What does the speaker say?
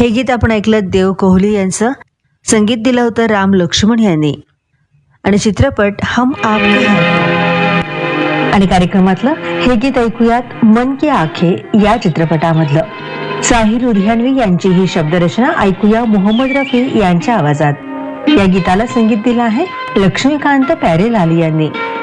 हे गीत आपण ऐकलं देव कोहली यांचं. संगीत दिलं होतं राम लक्ष्मण यांनी. आणि चित्रपट हम आपके हैं. आणि कार्यक्रमातलं हे गीत ऐकूयात मन की आखे या चित्रपटामधलं. साहिर लुधियानवी यांची ही शब्दरचना ऐकूया मोहम्मद रफी यांच्या आवाजात. या गीताला संगीत दिलं आहे लक्ष्मीकांत प्यारेलाल यांनी.